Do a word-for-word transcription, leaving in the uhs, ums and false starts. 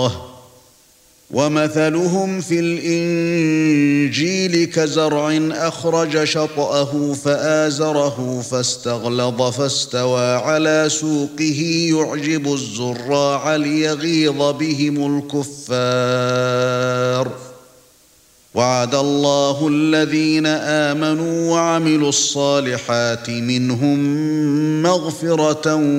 ومثلهم في الإنجيل كزرع أخرج شطأه فآزره فاستغلظ فاستوى على سوقه يعجب الزراع ليغيظ بهم الكفار وعد الله الذين آمنوا وعملوا الصالحات منهم مغفرة